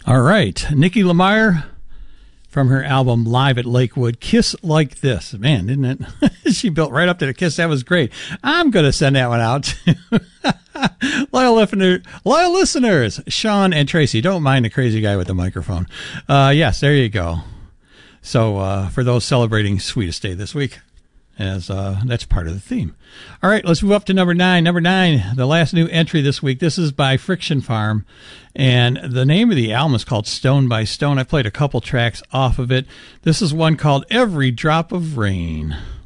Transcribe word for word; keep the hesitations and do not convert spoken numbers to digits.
All right. Nikki Lamar from her album Live at Lakewood, Kiss Like This. Man, didn't it? She built right up to the kiss. That was great. I'm going to send that one out to loyal, listener, loyal listeners, Sean and Tracy. Don't mind the crazy guy with the microphone. Uh, yes, there you go. So uh, for those celebrating Sweetest Day this week, as uh, that's part of the theme. All right, let's move up to number nine. Number nine, the last new entry this week. This is by Friction Farm, and the name of the album is called Stone by Stone. I played a couple tracks off of it. This is one called Every Drop of Rain.